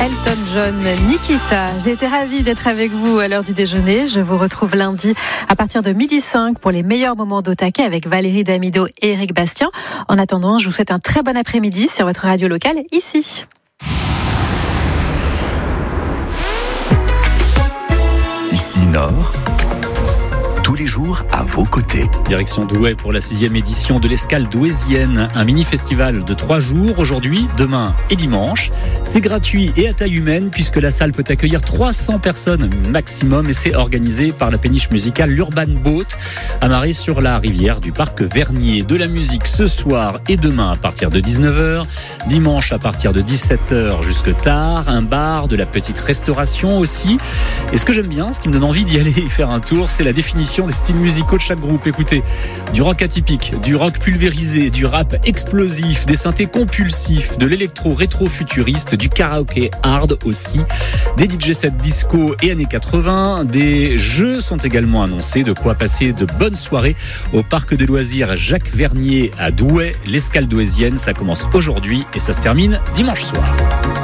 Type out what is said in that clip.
Elton John, Nikita. J'ai été ravie d'être avec vous à l'heure du déjeuner. Je vous retrouve lundi à partir de 12h05 pour les meilleurs moments d'Otake avec Valérie Damido et Eric Bastien. En attendant, je vous souhaite un très bon après-midi sur votre radio locale ici. Ici Nord, tous les jours à vos côtés. Direction Douai pour la 6e édition de l'Escale douaisienne. Un mini-festival de 3 jours, aujourd'hui, demain et dimanche. C'est gratuit et à taille humaine puisque la salle peut accueillir 300 personnes maximum et c'est organisé par la péniche musicale l'Urban Boat, amarrée sur la rivière du parc Vernier. De la musique ce soir et demain à partir de 19h, dimanche à partir de 17h jusque tard, un bar, de la petite restauration aussi. Et ce que j'aime bien, ce qui me donne envie d'y aller y faire un tour, c'est la définition des styles musicaux de chaque groupe. Écoutez, du rock atypique, du rock pulvérisé, du rap explosif, des synthés compulsifs, de l'électro rétro-futuriste, du karaoké hard aussi, des DJ sets disco et années 80, des jeux sont également annoncés, de quoi passer de bonnes soirées au parc des loisirs Jacques Vernier à Douai. L'Escale douaisienne, ça commence aujourd'hui et ça se termine dimanche soir.